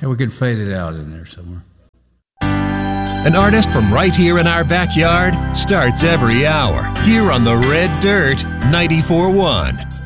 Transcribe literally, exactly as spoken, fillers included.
Yeah, we could fade it out in there somewhere. An artist from right here in our backyard starts every hour here on the Red Dirt ninety-four point one.